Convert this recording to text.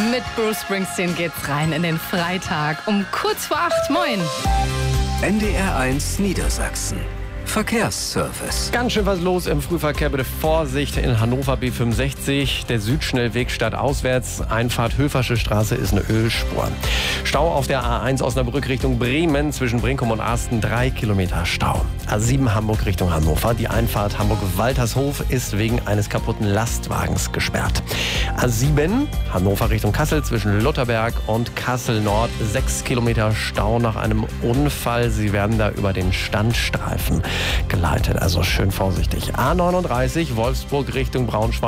Mit Bruce Springsteen geht's rein in den Freitag um kurz vor 8. Moin. NDR1 Niedersachsen. Verkehrsservice. Ganz schön was los im Frühverkehr. Bitte Vorsicht in Hannover B65. Der Südschnellweg stadtauswärts. Einfahrt Höfersche Straße ist eine Ölspur. Stau auf der A1 Osnabrück Richtung Bremen. Zwischen Brinkum und Arsten 3 Kilometer Stau. A7 Hamburg Richtung Hannover. Die Einfahrt Hamburg-Waltershof ist wegen eines kaputten Lastwagens gesperrt. A7 Hannover Richtung Kassel. Zwischen Lutherberg und Kassel Nord 6 Kilometer Stau nach einem Unfall. Sie werden da über den Standstreifen geleitet. Also schön vorsichtig. A39 Wolfsburg Richtung Braunschweig.